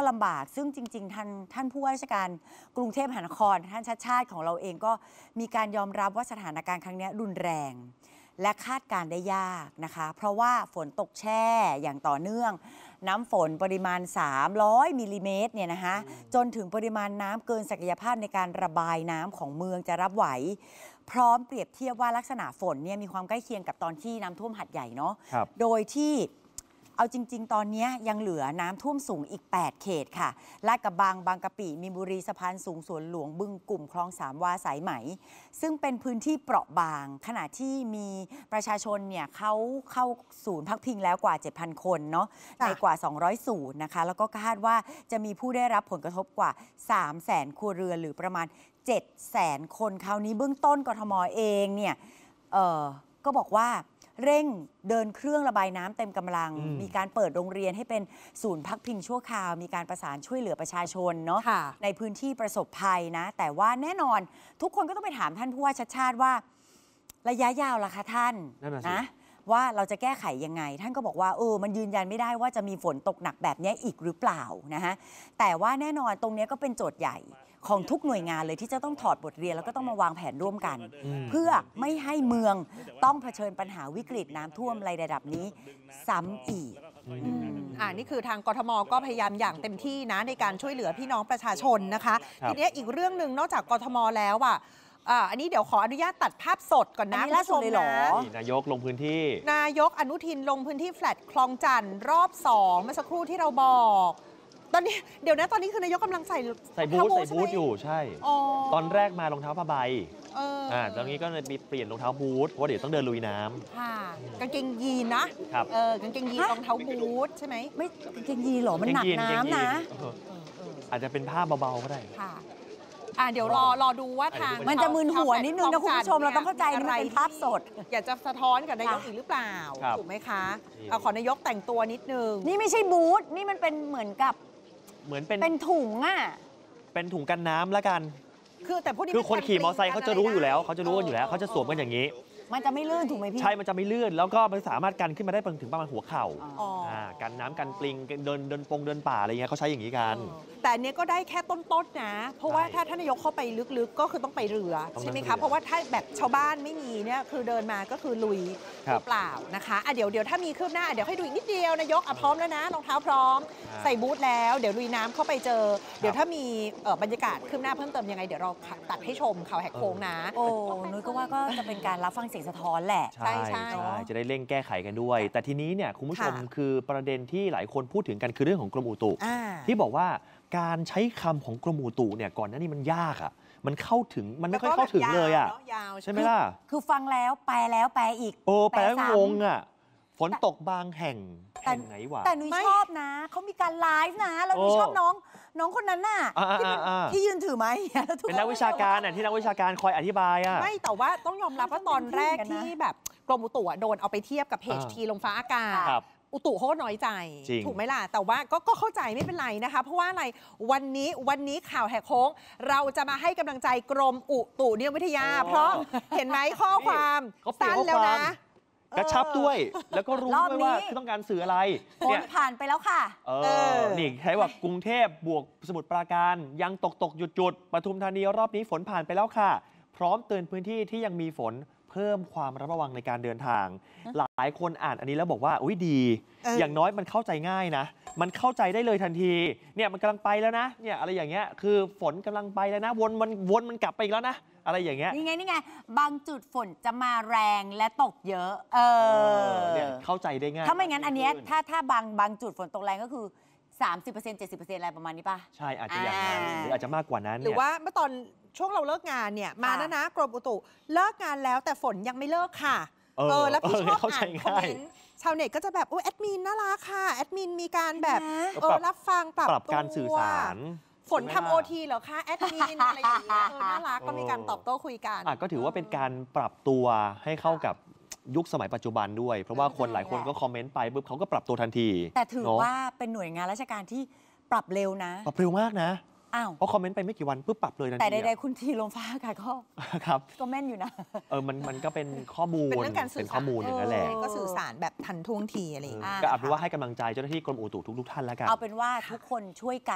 ลำบากซึ่งจริงๆท่านผู้ว่าราชการกรุงเทพมหานครท่านชัชชาติของเราเองก็มีการยอมรับว่าสถานการณ์ครั้งนี้รุนแรงและคาดการได้ยากนะคะเพราะว่าฝนตกแช่อย่างต่อเนื่องน้ำฝนปริมาณ300มิลลิเมตรเนี่ยนะคะจนถึงปริมาณน้ำเกินศักยภาพในการระบายน้ำของเมืองจะรับไหวพร้อมเปรียบเทียบว่าลักษณะฝนเนี่ยมีความใกล้เคียงกับตอนที่น้ำท่วมหัดใหญ่เนาะโดยที่เอาจริงๆตอนนี้ยังเหลือน้ำท่วมสูงอีก8เขตค่ะลาดกระบังบางกะปิมีนบุรีสะพานสูงสวนหลวงบึงกลุ่มคลองสามวาสายไหมซึ่งเป็นพื้นที่เปราะบางขณะที่มีประชาชนเนี่ยเขาเข้าศูนย์พักพิงแล้วกว่า 7,000 คนเนาะในกว่า200ศูนย์นะคะแล้วก็คาดว่าจะมีผู้ได้รับผลกระทบกว่า 300,000 ครัวเรือนหรือประมาณ 700,000 คนคราวนี้เบื้องต้นกทมเองเนี่ยก็บอกว่าเร่งเดินเครื่องระบายน้ำเต็มกำลังมีการเปิดโรงเรียนให้เป็นศูนย์พักพิงชั่วคราวมีการประสานช่วยเหลือประชาชนเนาะในพื้นที่ประสบภัยนะแต่ว่าแน่นอนทุกคนก็ต้องไปถามท่านผู้ว่าชัชชาติว่าระยะยาวล่ะคะท่านนะว่าเราจะแก้ไขยังไงท่านก็บอกว่ามันยืนยันไม่ได้ว่าจะมีฝนตกหนักแบบนี้อีกหรือเปล่านะฮะแต่ว่าแน่นอนตรงนี้ก็เป็นโจทย์ใหญ่ของทุกหน่วยงานเลยที่จะต้องถอดบทเรียนแล้วก็ต้องมาวางแผนร่วมกันเพื่อไม่ให้เมืองต้องเผชิญปัญหาวิกฤตน้ำท่วมระดับนี้ซ้ำอีกนี่คือทางกทมก็พยายามอย่างเต็มที่นะในการช่วยเหลือพี่น้องประชาชนนะคะทีนี้อีกเรื่องหนึ่งนอกจากกทมแล้วอันนี้เดี๋ยวขออนุญาตตัดภาพสดก่อนนะล่าสุดเลยเหรอนายกลงพื้นที่นายกอนุทินลงพื้นที่แฟลตคลองจันทร์รอบ2เมื่อสักครู่ที่เราบอกตอนนี้เดี๋ยวนะตอนนี้คือนายกกำลังใส่บูทอยู่ใช่ตอนแรกมารองเท้าผ้าใบตอนนี้ก็เลยเปลี่ยนรองเท้าบูทเพราะเดี๋ยวต้องเดินลุยน้ำค่ะกางเกงยีนนะครับกางเกงยีนรองเท้าบูทใช่ไหมไม่กางเกงยีนหรอมันหนักน้ำนะอาจจะเป็นผ้าเบาๆก็ได้ค่ะเดี๋ยวรอดูว่าทางมันจะมึนหัวนิดนึงนะคุณผู้ชมเราต้องเข้าใจนี่มันเป็นภาพสดอยากจะสะท้อนกับนายกอีกหรือเปล่าถูกไหมคะขอนายกแต่งตัวนิดนึงนี่ไม่ใช่บูทนี่มันเป็นเหมือนเป็นถุงเป็นถุงกันน้ำแล้วกันคือคนขี่มอเตอร์ไซค์เขาจะรู้อยู่แล้วเขาจะรู้กันอยู่แล้วเขาจะสวมกันอย่างนี้มันจะไม่ลื่นถูกไหมพี่ใช่มันจะไม่ลื่นแล้วก็มันสามารถกันขึ้นมาได้ถึงประมาณหัวเข่ากันน้ำกันปลิงเดินป่าอะไรเงี้ยเขาใช้อย่างนี้กันแต่เนี้ยก็ได้แค่ต้นๆนะเพราะว่าถ้าท่านนายกเข้าไปลึกๆก็คือต้องไปเรือใช่ไหมคะเพราะว่าถ้าแบบชาวบ้านไม่มีเนี่ยคือเดินมาก็คือลุยเปล่านะคะเดี๋ยวถ้ามีคืบหน้าเดี๋ยวให้ดูอีกนิดเดียวนายกพร้อมแล้วนะรองเท้าพร้อมใส่บูทแล้วเดี๋ยวลุยน้ำเข้าไปเจอเดี๋ยวถ้ามีบรรยากาศคืบหน้าเพิ่มเติมยังไงเดี๋ยวเราตัดให้ชมข่าวแหกโค้งนะนุ้ยก็ว่าก็จะเป็นการรับฟังเสียงสะท้อนแหละใช่จะได้เร่งแก้ไขกันด้วยแต่ทีนี้เนี่ยคุณผู้ชมคือประเด็นที่หลายคนพูดถึงกันคือเรื่องของกรมอุตุที่บอกว่าการใช้คำของกรมอุตุเนี่ยก่อนหน้านี้มันยากมันเข้าถึงมันไม่ค่อยเข้าถึงเลยใช่ไหมล่ะคือฟังแล้วแปลอีกแปลงงฝนตกบางแห่งไหนวะแต่นุ้ยชอบนะเขามีการไลฟ์นะแล้วนุ้ยชอบน้องคนนั้นน่ะที่ยืนถือไม้เป็นนักวิชาการที่นักวิชาการคอยอธิบายไม่แต่ว่าต้องยอมรับว่าตอนแรกที่แบบกรมอุตุโดนเอาไปเทียบกับเพจทีลมฟ้าอากาศอุตุเขาก็น้อยใจถูกไหมล่ะแต่ว่าก็เข้าใจไม่เป็นไรนะคะเพราะว่าอะไรวันนี้ข่าวแหกโค้งเราจะมาให้กำลังใจกรมอุตุนิยมวิทยาเพราะเห็นไหมข้อความสั้นแล้วนะกระชับด้วยแล้วก็รู้ด้วยว่าคือต้องการสื่ออะไรฝนผ่านไปแล้วค่ะนี่ใช้ว่ากรุงเทพบวกสมุทรปราการยังตกหยุดปทุมธานีรอบนี้ฝนผ่านไปแล้วค่ะพร้อมเตือนพื้นที่ที่ยังมีฝนเพิ่มความระมัดระวังในการเดินทางหลายคนอ่านอันนี้แล้วบอกว่าอุ๊ยดีอย่างน้อยมันเข้าใจง่ายนะมันเข้าใจได้เลยทันทีเนี่ยมันกำลังไปแล้วนะเนี่ยอะไรอย่างเงี้ยคือฝนกำลังไปแล้วนะวนมันกลับไปอีกแล้วนะอะไรอย่างเงี้ยนี่ไงบางจุดฝนจะมาแรงและตกเยอะเนี่ยเข้าใจได้ง่ายถ้าไม่งั้นอันเนี้ยถ้าบางจุดฝนตกแรงก็คือ30% 70%อะไรประมาณนี้ป่ะใช่อาจจะอย่างนั้นหรืออาจจะมากกว่านั้นหรือว่าเมื่อตอนช่วงเราเลิกงานเนี่ยมานะกรมอุตุเลิกงานแล้วแต่ฝนยังไม่เลิกค่ะแล้วพี่ชอบอ่านคอมเมนต์ชาวเน็ตก็จะแบบแอดมินน่ารักค่ะแอดมินมีการแบบรับฟังปรับการสื่อสารฝนทำOTเหรอคะแอดมินอะไรอย่างเงี้ยน่ารักก็มีการตอบโต้คุยกันก็ถือว่าเป็นการปรับตัวให้เข้ากับยุคสมัยปัจจุบันด้วยเพราะว่าคนหลายคนก็คอมเมนต์ไปปุ๊บเขาก็ปรับตัวทันทีแต่ถือว่าเป็นหน่วยงานราชการที่ปรับเร็วนะปรับเร็วมากนะเพราะคอมเมนต์ไปไม่กี่วันปุ๊บปรับเลยทันทีแต่ใดๆคุณทีลมฟ้าอากาศก็แม่นอยู่นะมันก็เป็นข้อมูลเป็นข้อมูลอย่างนั้นแหละก็สื่อสารแบบทันท่วงทีอะไรอย่างเงี้ยก็เอาเป็นว่าให้กำลังใจเจ้าหน้าที่กรมอุตุทุกท่านแล้วกันเอาเป็นว่าทุกคนช่วยกัน